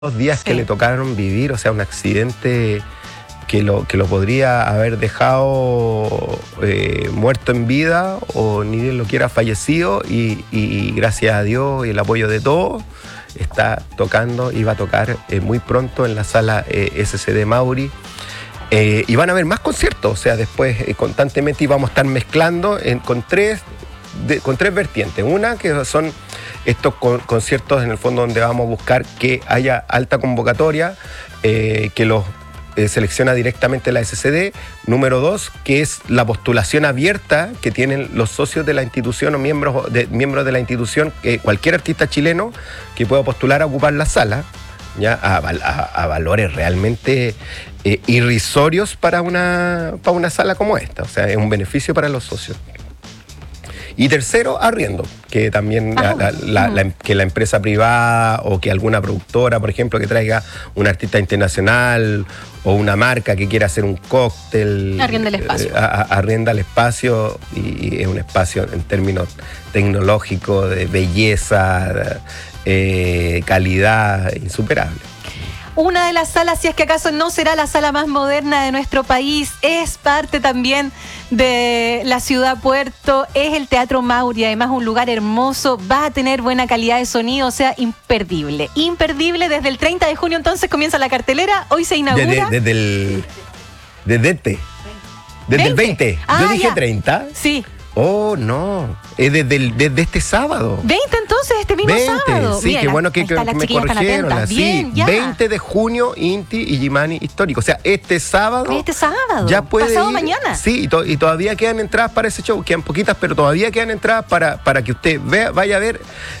días que le tocaron vivir, o sea, un accidente que lo podría haber dejado muerto en vida o ni Dios lo quiera fallecido y gracias a Dios y el apoyo de todos está tocando y va a tocar muy pronto en la sala SCD Mauri. Y van a haber más conciertos, o sea, después constantemente íbamos a estar mezclando con tres vertientes. Una que son estos conciertos en el fondo donde vamos a buscar que haya alta convocatoria, que los selecciona directamente la SCD. Número 2, que es la postulación abierta que tienen los socios de la institución o miembros de la institución, cualquier artista chileno que pueda postular a ocupar la sala, ya a valores realmente irrisorios para una sala como esta. O sea, es un beneficio para los socios. Y tercero, arriendo, que también que la empresa privada o que alguna productora, por ejemplo, que traiga un artista internacional o una marca que quiera hacer un cóctel. Arrienda el espacio. Arrienda el espacio y es un espacio en términos tecnológicos, de belleza, calidad, insuperable. Una de las salas, si es que acaso no será la sala más moderna de nuestro país, es parte también de la ciudad puerto, es el Teatro Mauri, además un lugar hermoso, va a tener buena calidad de sonido, o sea, imperdible. Imperdible, desde el 30 de junio entonces comienza la cartelera, hoy se inaugura. Desde el 20. Yo dije ya. 30. Sí. Oh, no. Es desde este sábado. 20 entonces, este mismo 20, sábado. sí, Bien, qué bueno que las me chiquillas corrigieron. están bien, Sí, ya. 20 de junio, Inti y Jimani Histórico. O sea, este sábado. Ya puede pasado ir, mañana. Sí, y todavía quedan entradas para ese show. Quedan poquitas, pero todavía quedan entradas para que usted vaya a ver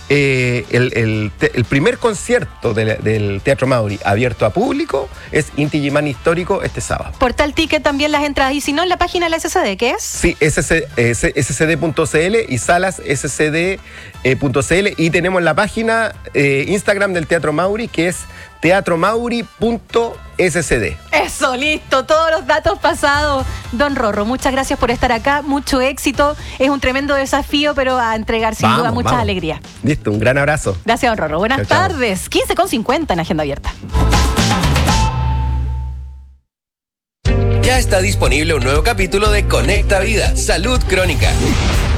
el primer concierto del Teatro Mauri abierto a público. Es Inti y Jimani Histórico este sábado. Portal Ticket también las entradas. Y si no, en la página de la SCD, ¿qué es? Sí, scd.cl y salas scd.cl, y tenemos la página Instagram del Teatro Mauri, que es teatromauri.scd. Eso, listo, todos los datos pasados. Don Rorro, muchas gracias por estar acá, mucho éxito. Es un tremendo desafío, pero a entregar sin duda mucha alegría. Listo, un gran abrazo. Gracias, don Rorro. Buenas chao. tardes. 15:50 en Agenda Abierta. Ya está disponible un nuevo capítulo de Conecta Vida, Salud Crónica.